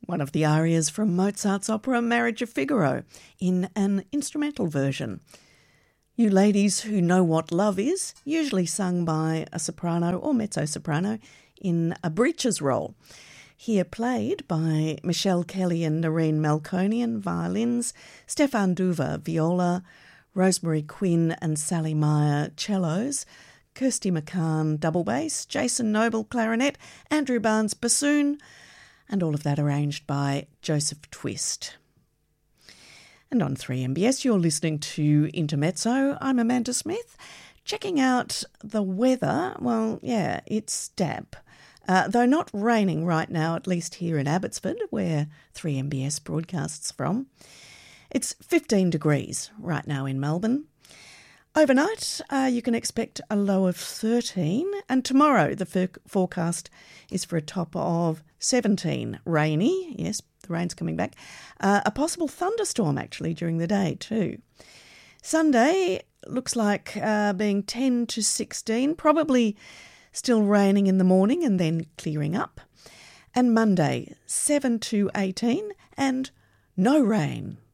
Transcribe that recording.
one of the arias from Mozart's opera Marriage of Figaro in an instrumental version. You ladies who know what love is, usually sung by a soprano or mezzo-soprano in a breeches role. Here played by Michelle Kelly and Noreen Melkonian, violins, Stefan Duva, viola, Rosemary Quinn and Sally Meyer, cellos, Kirsty McCann, double bass, Jason Noble, clarinet, Andrew Barnes, bassoon, and all of that arranged by Joseph Twist. And on 3MBS, you're listening to Intermezzo. I'm Amanda Smith, checking out the weather. Well, yeah, it's damp. Though not raining right now, at least here in Abbotsford, where 3MBS broadcasts from. It's 15 degrees right now in Melbourne. Overnight, you can expect a low of 13, and tomorrow the forecast is for a top of 17. Rainy, yes, the rain's coming back. A possible thunderstorm, actually, during the day too. Sunday looks like being 10 to 16, probably still raining in the morning and then clearing up. And Monday, 7 to 18, and no rain.